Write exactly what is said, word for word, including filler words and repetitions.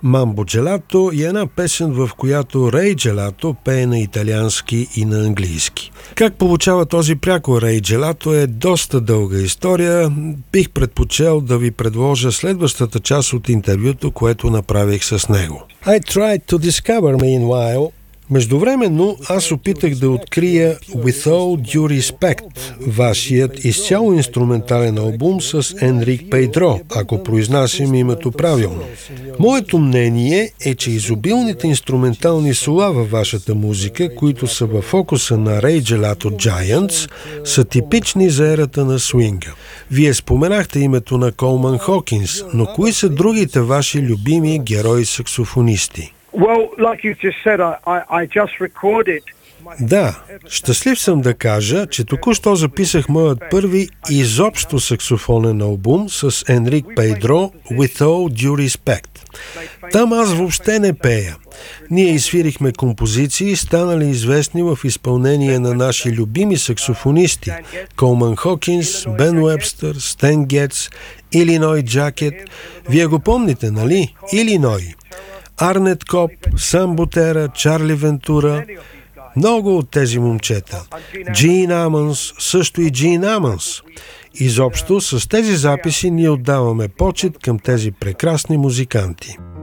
Мамбо Джелато и една песен, в която Рей Джелато пее на италиански и на английски. Как получава този прякор Рей Джелато е доста дълга история. Бих предпочел да ви предложа следващата част от интервюто, което направих с него. I tried to discover meanwhile. Междувременно аз опитах да открия With All Due Respect, вашият изцяло инструментален албум с Енрик Пейдро, ако произнасям името правилно. Моето мнение е, че изобилните инструментални сола във вашата музика, които са във фокуса на Рей Джелато Giants, са типични за ерата на свинга. Вие споменахте името на Колман Хокинс, но кои са другите ваши любими герои-саксофонисти? Well, like you just said, I, I, I just recorded. Да, щастлив съм да кажа, че току-що записах моят първи изобщо саксофонен албум с Енрик Пейдро With All Due Respect. Там аз въобще не пея. Ние изсвирихме композиции, станали известни в изпълнение на наши любими саксофонисти Колман Хокинс, Бен Уебстър, Стен Гетс, Илиной Джакет. Вие го помните, нали? Илиной. Арнет Коп, Сам Бутера, Чарли Вентура. Много от тези момчета. Джин Амънс, също и Джин Амънс. Изобщо с тези записи ние отдаваме почит към тези прекрасни музиканти.